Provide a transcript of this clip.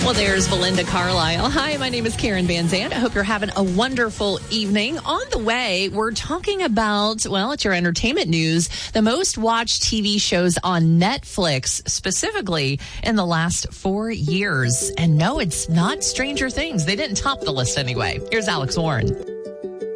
Well, there's Belinda Carlisle. Hi, my name is Karen Van Zandt. I hope you're having a wonderful evening. On the way, we're talking about, well, it's your entertainment news, the most watched TV shows on Netflix, specifically in the last 4 years. And no, it's not Stranger Things. They didn't top the list anyway. Here's Alex Warren.